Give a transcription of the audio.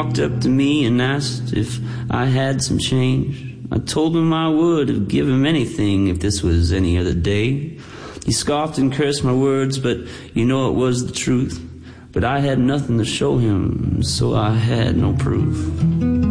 walked up to me and asked if I had some change. I told him I would have given him anything if this was any other day. He scoffed and cursed my words, but you know it was the truth. But I had nothing to show him, so I had no proof.